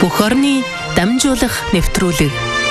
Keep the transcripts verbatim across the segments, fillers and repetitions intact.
Бүх орны дамжуулах нэвтрүүлэг.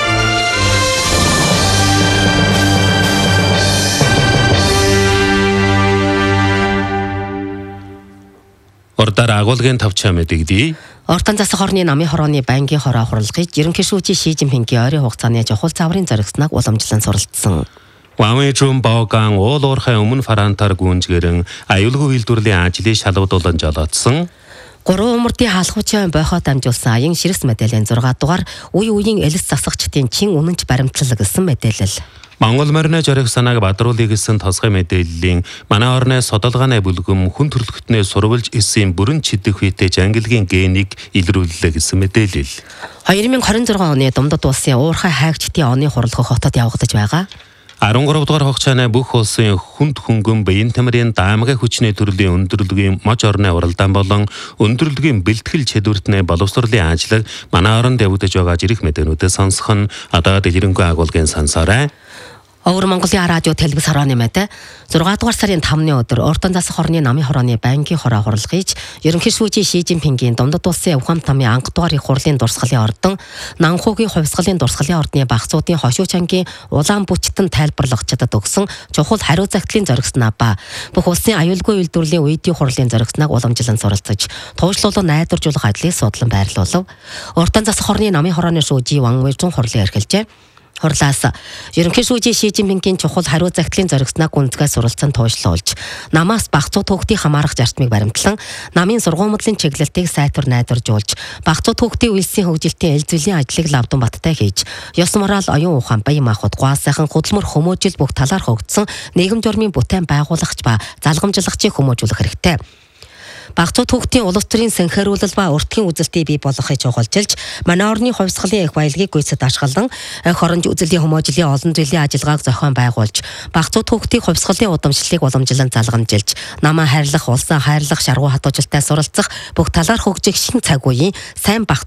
Ордоор агуулгын тавчаа мэдэгдээ. Ортон засаг хорны намын хорооны байнгын хороо хурлахыг ерөнхийлөгч Ши Цзиньпингийн ойрын хугацааны чухал цаврын зоригсныг уламжлан суралцсан. Вамын жум баоган уулуурхай өмнө фарантар гүнжгэрэн аюулгүй үйлдвэрлэлийн ажлыг шалгуулан жолоодсон. Гурван умардын хаалхуучийн бойхоо дамжуулсан аян ширс мэдээллийн зургаат дугаар үе үеийн элс засагчдын чин үнэнч баримтлал гэсэн мэдээлэл. Монгол морины жориг санааг бадруулъя гэсэн тосгой мэдээллийн манай орны судалгааны бүлгэм хүн төрөлхтнээ сурвалж эсийн бүрэн чидэх үетэй жангилгийн генийг илрүүллээ гэсэн мэдээлэл. две тысячи двадцать шесть оны Думдад улсын уурхай хайгчдын оны хурлах хотод явагдаж байгаа. арван гурав дугаар хугацааны бүх улсын хүнд хөнгөн биеийн тамирын даамгай хүчний төрлийн өндөрлөгийн мож орны уралдаан болон өндөрлөгийн бэлтгэл чадвартны боловсролын ажлыг манай оронд явагдаж байгаа жирэх мэдээнүүдээ сонсох нь одоо дэлгэрэнгүй агуулгын сансаарай. Өвөр Монголын радио телевиз хорооны мэдээ зургаат дугаар сарын тамны өдөр Ортон засаг хорны намын хорооны байнгын хороо хурлахыг ерөнхийлөгч Ши Цзиньпингийн Думдад улсын Ухаан тамийн анх дугаар их хурлын дурсгалын ордон Нанхуугийн хувьсгалын дурсгалын ордны багцуудын хошууч ангийн улаан бүчтэн тайлбарлагчдад өгсөн чухал хариу загтлын зоригснаа ба бүх улсын аюулгүй үйлдвэрлэлийн үеийн хурлын зоригсныг уламжлан суралцаж туушлуулан найдваржуулах ажлыг судлан байрлуулав. Ортон засаг хорны намын хорооны шүүжи Ван Уйжун хурлын эрхэлжээ. Хурлаас ерөнхийлөгч Ши Цзиньпингийн чухал хариу загтлын зоригсныг гүнзгий суралцсан тоошлуулж, намаас багцууд хүүхдийг хамаарах зарчмыг баримтлан, намын сургуулимтлын чиглэлтийг сайтар найдваржуулж, багцууд хүүхдийн үйлсийн хөгжилтийн эл зүйлийн ажлыг лавдан баттай хийж, ёс морал оюун ухаан баян махбод гуай сайхан хөдөлмөр хүмүүжил бүх талаар хөгжсөн нийгэм журмын бүтээн байгуулагч ба залгамжлагчийг хүмүүжүүлэх хэрэгтэй. Багцууд хүүхдийн улс төрийн сэнхээруулал ба өртгийн үзэлтийг бий болгохыг чухалчилж, манай орны хувьсгалын их баялагийг гүйцэд ашиглан, хоронж үзэлийн хүмүүжлийн олон зүйлийн ажиллагааг зохион байгуулж, багцууд хүүхдийн хувьсгалын удамшлыг уламжлан залгамжилж, намаа хайрлах, улсаа хайрлах, шаргуу хатуужилтай суралцах, бүх талаар хөгжих шин цаг үеийн сайн багц